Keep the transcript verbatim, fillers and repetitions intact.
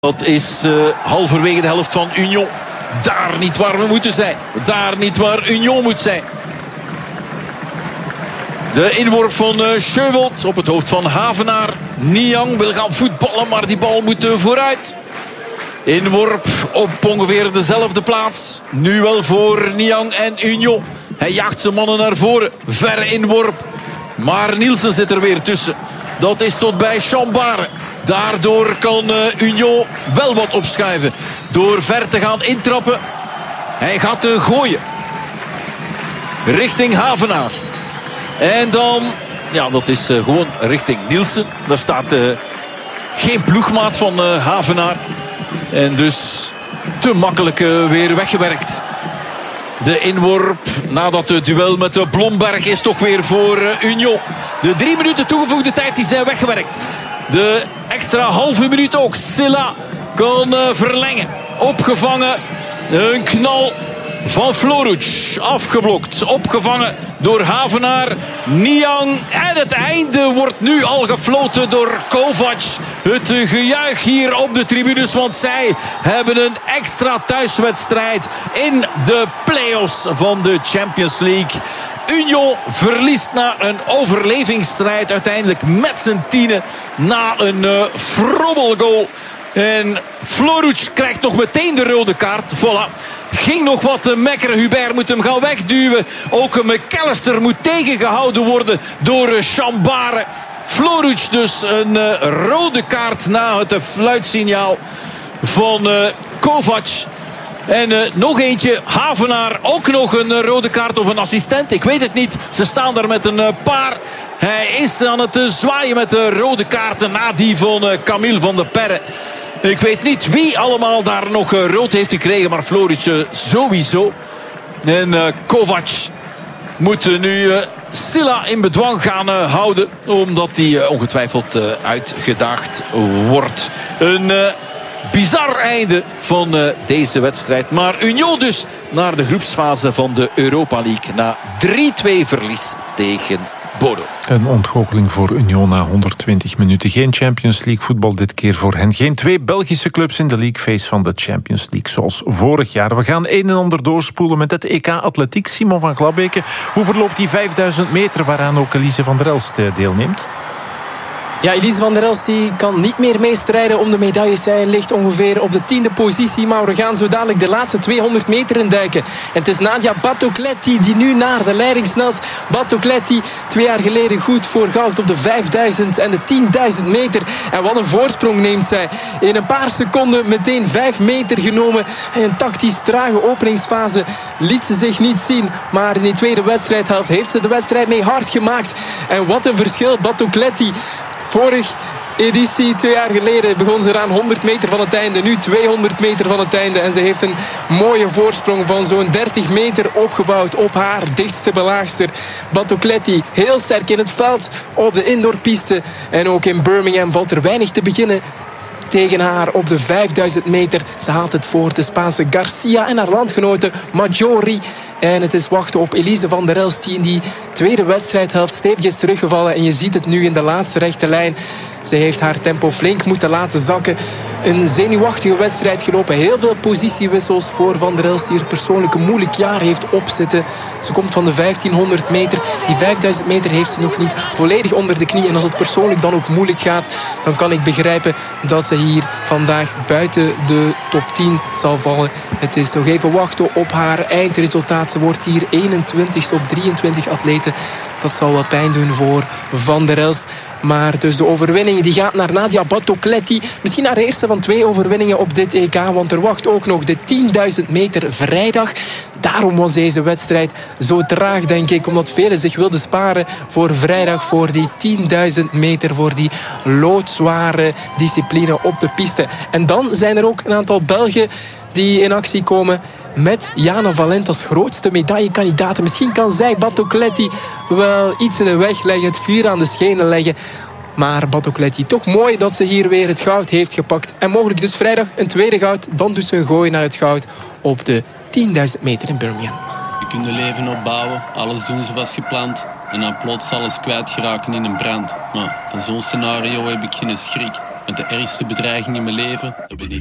Dat is uh, halverwege de helft van Union. Daar niet waar we moeten zijn. Daar niet waar Union moet zijn. De inworp van uh, Schövold op het hoofd van Havenaar. Niang wil gaan voetballen, maar die bal moet uh, vooruit. Inworp op ongeveer dezelfde plaats. Nu wel voor Niang en Union. Hij jaagt zijn mannen naar voren. Verre inworp. Maar Nielsen zit er weer tussen. Dat is tot bij Chambare. Daardoor kan uh, Union wel wat opschuiven. Door ver te gaan intrappen. Hij gaat uh, gooien. Richting Havenaar. En dan... Ja, dat is uh, gewoon richting Nielsen. Daar staat uh, geen ploegmaat van uh, Havenaar. En dus te makkelijk uh, weer weggewerkt. De inworp nadat het duel met de Blomberg is toch weer voor uh, Union. De drie minuten toegevoegde tijd die zijn weggewerkt. De extra halve minuut ook. Silla kan uh, verlengen. Opgevangen. Een knal van Floruc. Afgeblokt. Opgevangen door Havenaar. Niang. En het einde wordt nu al gefloten door Kovac. Het uh, gejuich hier op de tribunes. Want zij hebben een extra thuiswedstrijd in de play-offs van de Champions League. Union verliest na een overlevingsstrijd uiteindelijk met zijn tienen. Na een uh, frobbelgoal. En Floruc krijgt nog meteen de rode kaart. Voilà. Ging nog wat te mekkeren. Hubert moet hem gaan wegduwen. Ook een McAllister moet tegengehouden worden door uh, Chambare. Floruc dus een uh, rode kaart na het fluitsignaal van uh, Kovac. En uh, nog eentje, Havenaar, ook nog een uh, rode kaart of een assistent. Ik weet het niet. Ze staan daar met een uh, paar. Hij is aan het uh, zwaaien met de rode kaarten na die van uh, Camille van der Perre. Ik weet niet wie allemaal daar nog uh, rood heeft gekregen. Maar Floruc uh, sowieso. En uh, Kovac moet uh, nu uh, Silla in bedwang gaan uh, houden. Omdat hij uh, ongetwijfeld uh, uitgedaagd wordt. Een... Uh, Bizar einde van uh, deze wedstrijd. Maar Union dus naar de groepsfase van de Europa League. Na drie-twee verlies tegen Bodo. Een ontgoocheling voor Union na honderdtwintig minuten. Geen Champions League voetbal dit keer voor hen. Geen twee Belgische clubs in de League Phase van de Champions League zoals vorig jaar. We gaan een en ander doorspoelen met het E K Atletiek. Simon van Glabeke, hoe verloopt die vijfduizend meter waaraan ook Elise van der Elst deelneemt? Ja, Elise van der Elst die kan niet meer meestrijden om de medailles. Zij ligt ongeveer op de tiende positie. Maar we gaan zo dadelijk de laatste tweehonderd meter induiken. En het is Nadia Batocletti die nu naar de leiding snelt. Batocletti, twee jaar geleden goed voor goud op de vijfduizend en de tienduizend meter. En wat een voorsprong neemt zij. In een paar seconden meteen vijf meter genomen. En een tactisch trage openingsfase liet ze zich niet zien. Maar in die tweede wedstrijdhelft heeft ze de wedstrijd mee hard gemaakt. En wat een verschil, Batocletti. Vorig editie, twee jaar geleden, begon ze eraan honderd meter van het einde. Nu tweehonderd meter van het einde. En ze heeft een mooie voorsprong van zo'n dertig meter opgebouwd op haar dichtste belaagster. Batocletti, heel sterk in het veld op de indoorpiste. En ook in Birmingham valt er weinig te beginnen tegen haar op de vijfduizend meter. Ze haalt het voor de Spaanse Garcia en haar landgenote Maggiori. En het is wachten op Elise van der Elst die in die tweede wedstrijdhelft stevig is teruggevallen. En je ziet het nu in de laatste rechte lijn. Ze heeft haar tempo flink moeten laten zakken. Een zenuwachtige wedstrijd gelopen. Heel veel positiewissels voor Van der Elst die er persoonlijk een moeilijk jaar heeft opzitten. Ze komt van de vijftienhonderd meter. Die vijfduizend meter heeft ze nog niet volledig onder de knie. En als het persoonlijk dan ook moeilijk gaat, dan kan ik begrijpen dat ze hier vandaag buiten de top tien zal vallen. Het is nog even wachten op haar eindresultaat. Ze wordt hier eenentwintigste op drieëntwintig atleten. Dat zal wat pijn doen voor Van der Elst. Maar dus de overwinning die gaat naar Nadia Batocletti. Misschien haar eerste van twee overwinningen op dit E K. Want er wacht ook nog de tienduizend meter vrijdag. Daarom was deze wedstrijd zo traag, denk ik. Omdat velen zich wilden sparen voor vrijdag. Voor die tienduizend meter. Voor die loodzware discipline op de piste. En dan zijn er ook een aantal Belgen die in actie komen. Met Jana Valent als grootste medaillekandidaat. Misschien kan zij Batocletti wel iets in de weg leggen. Het vuur aan de schenen leggen. Maar Batocletti, toch mooi dat ze hier weer het goud heeft gepakt. En mogelijk dus vrijdag een tweede goud. Dan dus een gooi naar het goud op de tienduizend meter in Birmingham. Je kunt je leven opbouwen. Alles doen zoals gepland. En dan plots alles kwijtgeraken in een brand. Nou, van zo'n scenario heb ik geen schrik. Met de ergste bedreiging in mijn leven. Dat ben ik.